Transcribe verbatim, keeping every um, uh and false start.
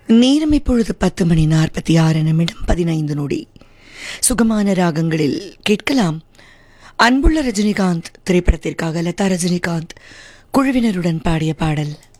நேரம் இப்பொழுது பத்து மணி நாற்பத்தி ஆறு நிமிடம் பதினைந்து நொடி. சுகமான ராகங்களில் கேட்கலாம் அன்புள்ள ரஜினிகாந்த் திரைப்படத்திற்காக லதா ரஜினிகாந்த் குழுவினருடன் பாடிய பாடல்.